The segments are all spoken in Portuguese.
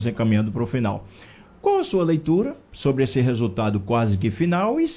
encaminhando para o final. Qual a sua leitura sobre esse resultado quase que final e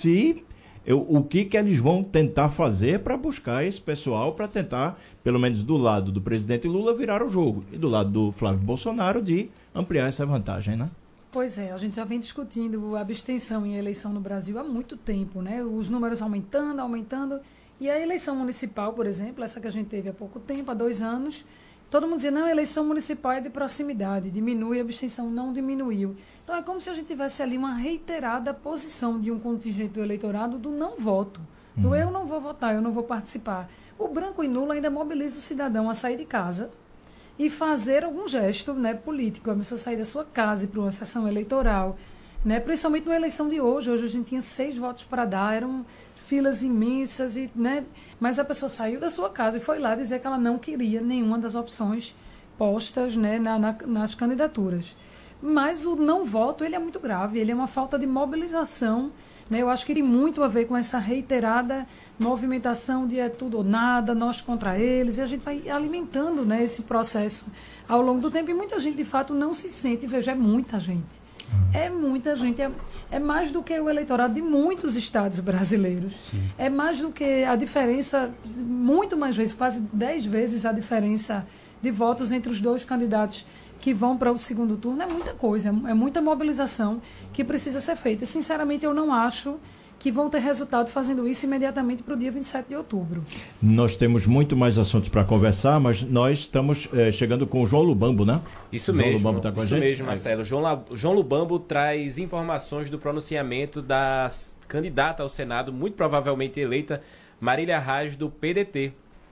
o que eles vão tentar fazer para buscar esse pessoal, para tentar, pelo menos do lado do presidente Lula, virar o jogo e do lado do Flávio Bolsonaro de ampliar essa vantagem, né? Pois é, a gente já vem discutindo a abstenção em eleição no Brasil há muito tempo, né? Os números aumentando, e a eleição municipal, por exemplo, essa que a gente teve há pouco tempo, há 2 anos, todo mundo dizia, não, a eleição municipal é de proximidade, diminui, a abstenção não diminuiu. Então é como se a gente tivesse ali uma reiterada posição de um contingente do eleitorado do não voto, do eu não vou votar, eu não vou participar. O branco e nulo ainda mobiliza o cidadão a sair de casa e fazer algum gesto, né, político, a pessoa sair da sua casa e para uma sessão eleitoral, né, principalmente na eleição de hoje a gente tinha 6 votos para dar, eram filas imensas, né, mas a pessoa saiu da sua casa e foi lá dizer que ela não queria nenhuma das opções postas, né, nas candidaturas. Mas o não voto, ele é muito grave, ele é uma falta de mobilização, né? Eu acho que tem muito a ver com essa reiterada movimentação de é tudo ou nada, nós contra eles, e a gente vai alimentando, né, esse processo ao longo do tempo, e muita gente, de fato, não se sente, veja, é muita gente. É muita gente, é mais do que o eleitorado de muitos estados brasileiros. Sim. É mais do que a diferença, muito mais vezes, quase 10 vezes a diferença de votos entre os 2 candidatos que vão para o segundo turno. É muita coisa, é muita mobilização que precisa ser feita. Sinceramente, eu não acho que vão ter resultado fazendo isso imediatamente para o dia 27 de outubro. Nós temos muito mais assuntos para conversar, mas nós estamos chegando com o João Lubambo, né? Isso João mesmo, Lubambo tá com a gente? mesmo, Marcelo. João Lubambo traz informações do pronunciamento da candidata ao Senado, muito provavelmente eleita, Marília Reis, do PDT.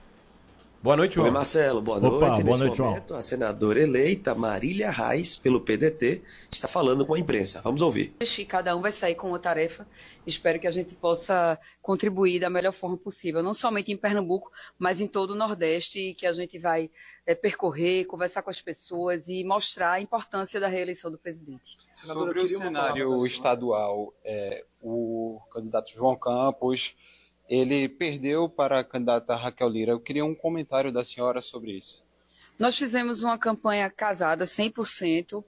Boa noite, João. Oi, Marcelo. Boa noite. Boa noite, João. A senadora eleita Marília Reis, pelo PDT, está falando com a imprensa. Vamos ouvir. Cada um vai sair com uma tarefa. Espero que a gente possa contribuir da melhor forma possível, não somente em Pernambuco, mas em todo o Nordeste, e que a gente vai percorrer, conversar com as pessoas e mostrar a importância da reeleição do presidente. Sobre o cenário estadual, o candidato João Campos, ele perdeu para a candidata Raquel Lira. Eu queria um comentário da senhora sobre isso. Nós fizemos uma campanha casada, 100%,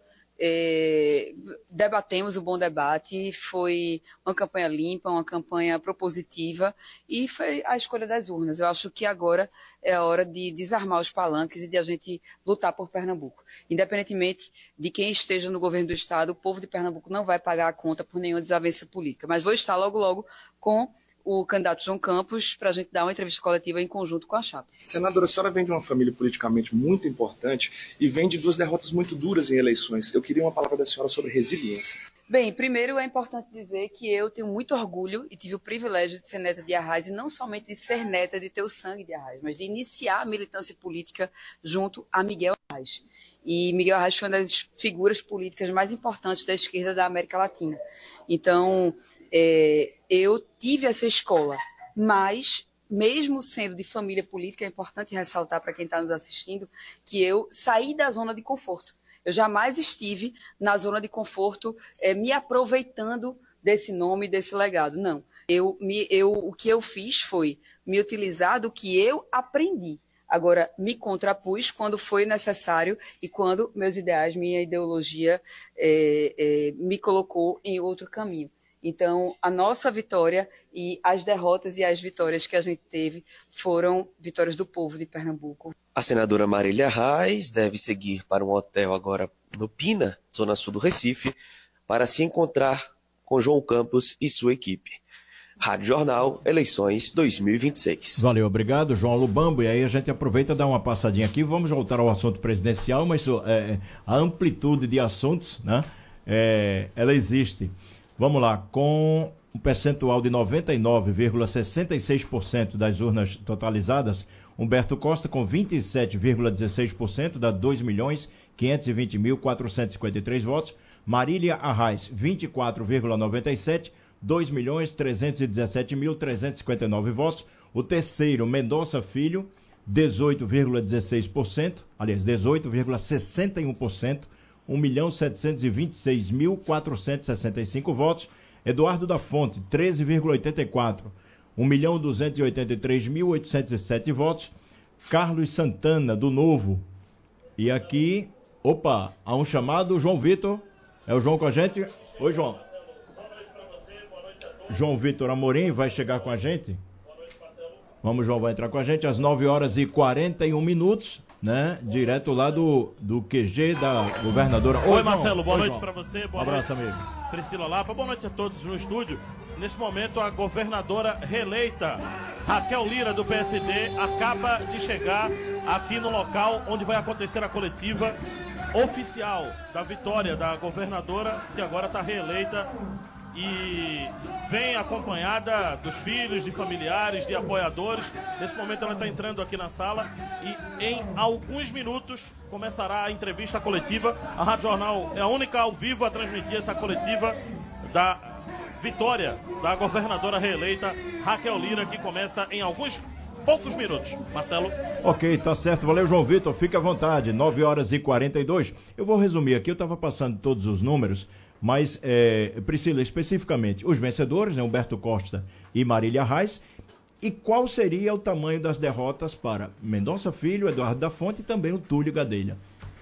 debatemos o bom debate, foi uma campanha limpa, uma campanha propositiva, e foi a escolha das urnas. Eu acho que agora é a hora de desarmar os palanques e de a gente lutar por Pernambuco. Independentemente de quem esteja no governo do estado, o povo de Pernambuco não vai pagar a conta por nenhuma desavença política, mas vou estar logo com o candidato João Campos para a gente dar uma entrevista coletiva em conjunto com a chapa. Senadora, a senhora vem de uma família politicamente muito importante e vem de 2 derrotas muito duras em eleições. Eu queria uma palavra da senhora sobre resiliência. Bem, primeiro é importante dizer que eu tenho muito orgulho e tive o privilégio de ser neta de Arraes, e não somente de ser neta, de ter o sangue de Arraes, mas de iniciar a militância política junto a Miguel Arraes. E Miguel Arraes foi uma das figuras políticas mais importantes da esquerda da América Latina. Então, eu tive essa escola, mas, mesmo sendo de família política, é importante ressaltar para quem está nos assistindo que eu saí da zona de conforto. Eu jamais estive na zona de conforto me aproveitando desse nome, desse legado. Não. O que eu fiz foi me utilizar do que eu aprendi. Agora, me contrapus quando foi necessário e quando meus ideais, minha ideologia me colocou em outro caminho. Então, a nossa vitória e as derrotas e as vitórias que a gente teve foram vitórias do povo de Pernambuco. A senadora Marília Reis deve seguir para um hotel agora no Pina, zona sul do Recife, para se encontrar com João Campos e sua equipe. Rádio Jornal, eleições 2026. Valeu, obrigado, João Lubambo. E aí a gente aproveita e dá uma passadinha aqui. Vamos voltar ao assunto presidencial, mas a amplitude de assuntos, né? Ela existe. Vamos lá, com um percentual de 99,66% das urnas totalizadas, Humberto Costa com 27,16%, dá 2.520.453 votos. Marília Arraes, 24,97%, 2.317.359 votos. O terceiro, Mendonça Filho, 18,16%, aliás, 18,61%, 1.726.465 votos. Eduardo da Fonte, 13,84%, 1.283.807 votos. Carlos Santana, do Novo, e aqui Opa, há um chamado, João Vitor. É o João com a gente? Oi, João. João Vitor Amorim vai chegar com a gente? Vamos, João vai entrar com a gente às 9h41, né? Direto lá do QG da governadora. Oi, Marcelo, boa noite para você. Boa abraço, noite, amigo. Priscila Lapa. Boa noite a todos no estúdio. Neste momento, a governadora reeleita, Raquel Lira, do PSD, acaba de chegar aqui no local onde vai acontecer a coletiva oficial da vitória da governadora, que agora está reeleita, e vem acompanhada dos filhos, de familiares, de apoiadores. Nesse momento ela está entrando aqui na sala e em alguns minutos começará a entrevista coletiva. A Rádio Jornal é a única ao vivo a transmitir essa coletiva da vitória da governadora reeleita Raquel Lira, que começa em alguns poucos minutos. Marcelo. Ok, tá certo. Valeu, João Vitor. Fique à vontade. 9h42. Eu vou resumir aqui. Eu estava passando todos os números, mas, Priscila, especificamente, os vencedores, né, Humberto Costa e Marília Reis. E qual seria o tamanho das derrotas para Mendonça Filho, Eduardo da Fonte e também o Túlio Gadelha?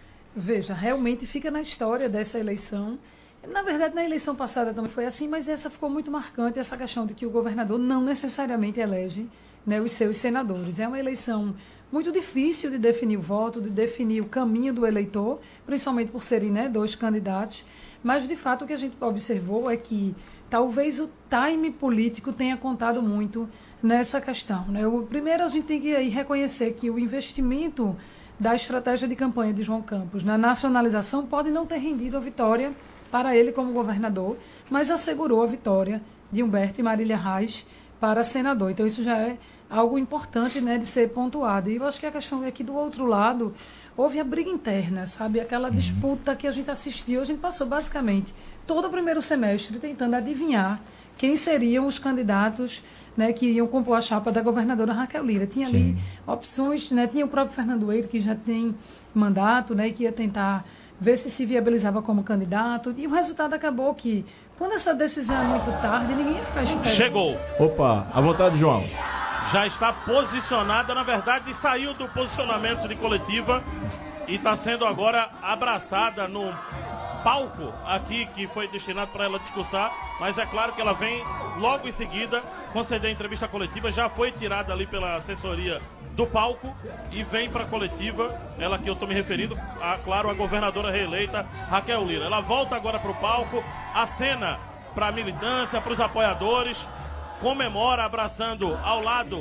Veja, realmente fica na história dessa eleição. Na verdade, na eleição passada também foi assim, mas essa ficou muito marcante, essa questão de que o governador não necessariamente elege, né, os seus senadores. É uma eleição muito difícil de definir o voto, de definir o caminho do eleitor, principalmente por serem, né, dois candidatos. Mas, de fato, o que a gente observou é que talvez o time político tenha contado muito nessa questão, né? Primeiro, a gente tem que aí reconhecer que o investimento da estratégia de campanha de João Campos na nacionalização pode não ter rendido a vitória para ele como governador, mas assegurou a vitória de Humberto e Marília Reis para senador. Então, isso já é algo importante, né, de ser pontuado. E eu acho que a questão é que, do outro lado, houve a briga interna, sabe? Aquela disputa que a gente assistiu. A gente passou, basicamente, todo o primeiro semestre tentando adivinhar quem seriam os candidatos, né, que iam compor a chapa da governadora Raquel Lira. Tinha ali opções, né? Tinha o próprio Fernando Eiro, que já tem mandato, né, e que ia tentar ver se viabilizava como candidato. E o resultado acabou que, quando essa decisão é muito tarde, ninguém ia ficar esperando. Chegou. Opa, à vontade, João. Já está posicionada, na verdade, saiu do posicionamento de coletiva e está sendo agora abraçada no palco aqui que foi destinado para ela discursar, mas é claro que ela vem logo em seguida conceder a entrevista coletiva, já foi tirada ali pela assessoria do palco e vem para a coletiva, ela que eu estou me referindo, claro, a governadora reeleita Raquel Lira. Ela volta agora para o palco, acena para a militância, para os apoiadores, comemora abraçando ao lado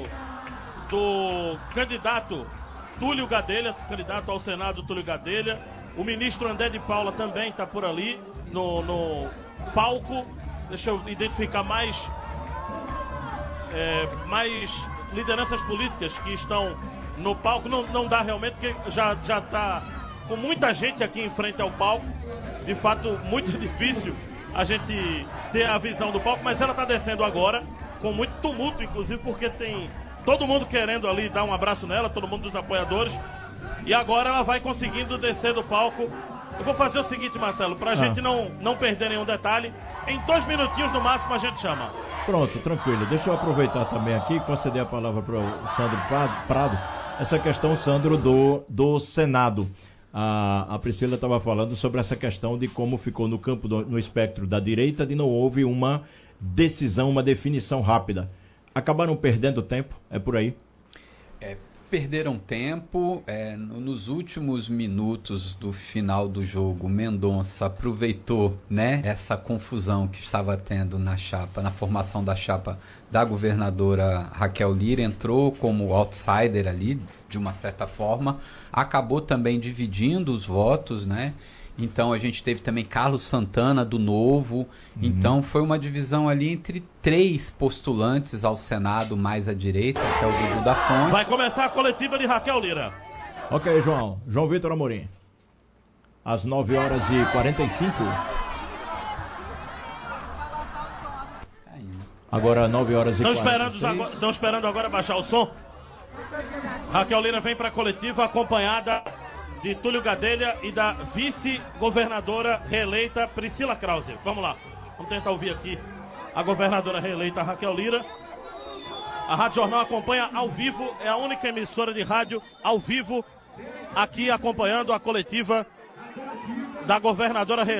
do candidato Túlio Gadelha, candidato ao Senado Túlio Gadelha. O ministro André de Paula também está por ali no palco. Deixa eu identificar mais lideranças políticas que estão no palco. Não dá realmente, porque já está com muita gente aqui em frente ao palco. De fato, muito difícil a gente ter a visão do palco, mas ela está descendo agora com muito tumulto, inclusive, porque tem todo mundo querendo ali dar um abraço nela, todo mundo dos apoiadores. E agora ela vai conseguindo descer do palco. Eu vou fazer o seguinte, Marcelo, pra gente não perder nenhum detalhe. Em 2 minutinhos no máximo a gente chama. Pronto, tranquilo. Deixa eu aproveitar também aqui e conceder a palavra para o Sandro Prado. Essa questão, Sandro, do Senado. A Priscila estava falando sobre essa questão de como ficou no campo, no espectro da direita, de não houve uma decisão, uma definição rápida. Acabaram perdendo tempo? É por aí? Perderam tempo. Nos últimos minutos do final do jogo, Mendonça aproveitou, né, essa confusão que estava tendo na formação da chapa da governadora Raquel Lira, entrou como outsider ali, de uma certa forma, acabou também dividindo os votos, né? Então a gente teve também Carlos Santana do Novo. Então foi uma divisão ali entre 3 postulantes ao Senado mais à direita, que é o Dudu da Fonte. Vai começar a coletiva de Raquel Lira. Ok, João. João Vitor Amorim. Às 9h45. Agora 9h46. Estão esperando agora baixar o som. Raquel Lira vem para a coletiva acompanhada de Túlio Gadelha e da vice-governadora reeleita Priscila Krause. Vamos lá, vamos tentar ouvir aqui a governadora reeleita Raquel Lira. A Rádio Jornal acompanha ao vivo, é a única emissora de rádio ao vivo aqui acompanhando a coletiva da governadora